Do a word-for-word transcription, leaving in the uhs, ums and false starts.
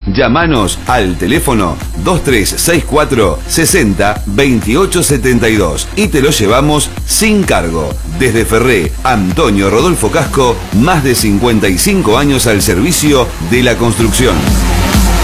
Llámanos al teléfono dos tres seis cuatro sesenta veintiocho setenta y dos y te lo llevamos sin cargo. Desde Ferré, Antonio Rodolfo Casco, más de cincuenta y cinco años al servicio de la construcción.